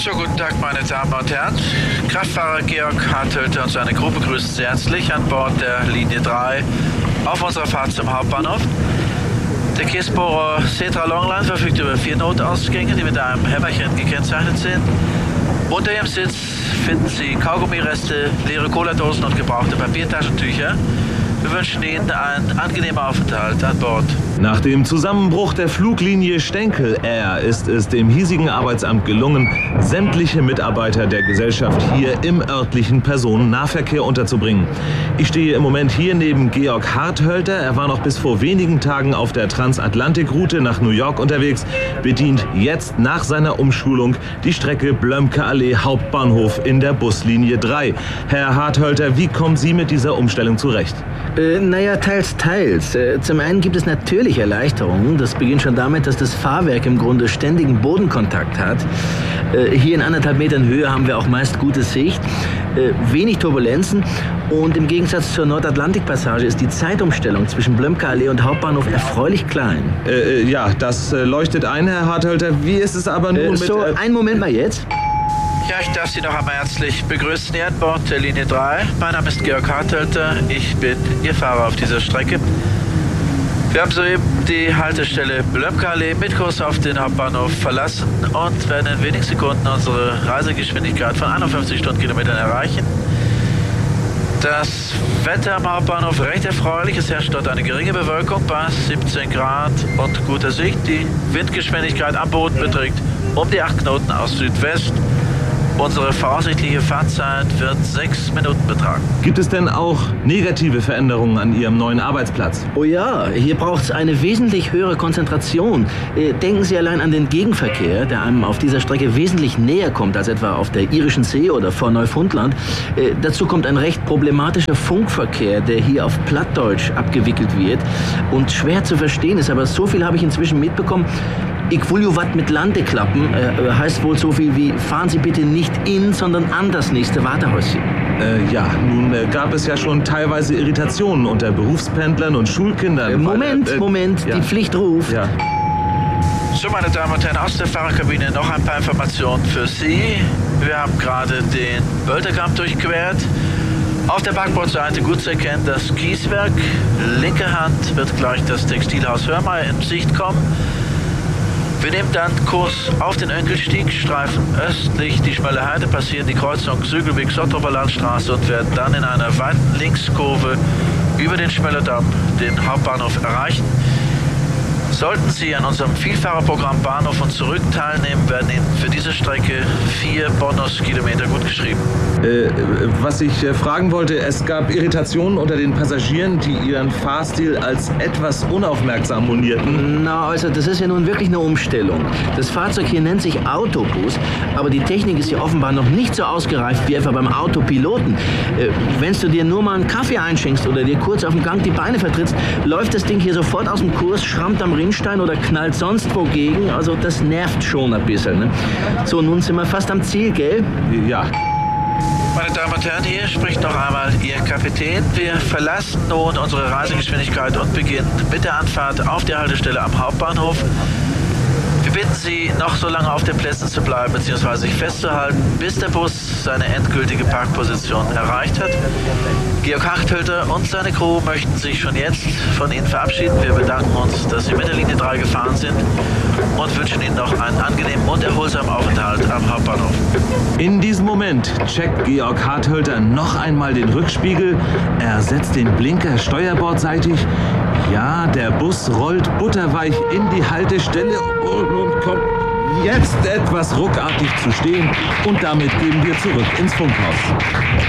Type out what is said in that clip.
So, guten Tag, meine Damen und Herren. Kraftfahrer Georg Harthölter und seine Crew begrüßen Sie herzlich an Bord der Linie 3 auf unserer Fahrt zum Hauptbahnhof. Der Kiesbohrer Setra Longline verfügt über 4 Notausgänge, die mit einem Hämmerchen gekennzeichnet sind. Unter Ihrem Sitz finden Sie Kaugummireste, leere Cola-Dosen und gebrauchte Papiertaschentücher. Wir wünschen Ihnen einen angenehmen Aufenthalt an Bord. Nach dem Zusammenbruch der Fluglinie Stänkel Air ist es dem hiesigen Arbeitsamt gelungen, sämtliche Mitarbeiter der Gesellschaft hier im örtlichen Personennahverkehr unterzubringen. Ich stehe im Moment hier neben Georg Harthölter. Er war noch bis vor wenigen Tagen auf der Transatlantikroute nach New York unterwegs, bedient jetzt nach seiner Umschulung die Strecke Blömke-Allee Hauptbahnhof in der Buslinie 3. Herr Harthölter, wie kommen Sie mit dieser Umstellung zurecht? Naja, teils. Zum einen gibt es natürlich Erleichterungen. Das beginnt schon damit, dass das Fahrwerk im Grunde ständigen Bodenkontakt hat. Hier in 1,5 Metern Höhe haben wir auch meist gute Sicht, wenig Turbulenzen und im Gegensatz zur Nordatlantikpassage ist die Zeitumstellung zwischen Blömke-Allee und Hauptbahnhof erfreulich klein. Ja, das leuchtet ein, Herr Harthölter. Wie ist es aber nun mit... Einen Moment mal jetzt. Ja, ich darf Sie noch einmal herzlich begrüßen hier an Bord der Linie 3. Mein Name ist Georg Harthölter, ich bin Ihr Fahrer auf dieser Strecke. Wir haben soeben die Haltestelle Blömke-Allee mit Kurs auf den Hauptbahnhof verlassen und werden in wenigen Sekunden unsere Reisegeschwindigkeit von 51 Stundenkilometern erreichen. Das Wetter am Hauptbahnhof recht erfreulich. Es herrscht dort eine geringe Bewölkung bei 17 Grad und guter Sicht. Die Windgeschwindigkeit am Boden beträgt um die 8 Knoten aus Südwest. Unsere voraussichtliche Fahrzeit wird 6 Minuten betragen. Gibt es denn auch negative Veränderungen an Ihrem neuen Arbeitsplatz? Oh ja, hier braucht es eine wesentlich höhere Konzentration. Denken Sie allein an den Gegenverkehr, der einem auf dieser Strecke wesentlich näher kommt als etwa auf der Irischen See oder vor Neufundland. Dazu kommt ein recht problematischer Funkverkehr, der hier auf Plattdeutsch abgewickelt wird und schwer zu verstehen ist. Aber so viel habe ich inzwischen mitbekommen. Ich will ju wat mit Landeklappen, heißt wohl so viel wie, fahren Sie bitte nicht in, sondern an das nächste Wartehäuschen. Ja, nun gab es ja schon teilweise Irritationen unter Berufspendlern und Schulkindern. Moment, ja. Die Pflicht ruft. Ja. So, meine Damen und Herren, aus der Fahrerkabine noch ein paar Informationen für Sie. Wir haben gerade den Bölterkamp durchquert. Auf der Backbordseite gut zu erkennen das Kieswerk. Linke Hand wird gleich das Textilhaus Hörmeier in Sicht kommen. Wir nehmen dann Kurs auf den Önkelstieg, streifen östlich die Schmelle Heide, passieren die Kreuzung Sügelweg-Sottroper Landstraße und werden dann in einer weiten Linkskurve über den Schmellerdamm den Hauptbahnhof erreichen. Sollten Sie an unserem Vielfahrerprogramm Bahnhof und zurück teilnehmen, werden Ihnen für diese Strecke 4 Bonuskilometer gutgeschrieben. Was ich fragen wollte, es gab Irritationen unter den Passagieren, die ihren Fahrstil als etwas unaufmerksam monierten. Na, also das ist ja nun wirklich eine Umstellung. Das Fahrzeug hier nennt sich Autobus, aber die Technik ist ja offenbar noch nicht so ausgereift wie etwa beim Autopiloten. Wenn du dir nur mal einen Kaffee einschenkst oder dir kurz auf dem Gang die Beine vertrittst, läuft das Ding hier sofort aus dem Kurs, schrammt am Rinnstein oder knallt sonst wogegen. Also das nervt schon ein bisschen. Ne? So, nun sind wir fast am Ziel, gell? Ja. Meine Damen und Herren, hier spricht noch einmal Ihr Kapitän. Wir verlassen nun unsere Reisegeschwindigkeit und beginnen mit der Anfahrt auf der Haltestelle am Hauptbahnhof. Wir bitten Sie, noch so lange auf den Plätzen zu bleiben bzw. sich festzuhalten, bis der Bus seine endgültige Parkposition erreicht hat. Georg Harthölter und seine Crew möchten sich schon jetzt von Ihnen verabschieden. Wir bedanken uns, dass Sie mit der Linie 3 gefahren sind und wünschen Ihnen noch einen angenehmen und erholsamen Aufenthalt am Hauptbahnhof. In diesem Moment checkt Georg Harthölter noch einmal den Rückspiegel. Er setzt den Blinker steuerbordseitig. Ja, der Bus rollt butterweich in die Haltestelle und kommt jetzt etwas ruckartig zu stehen. Und damit gehen wir zurück ins Funkhaus.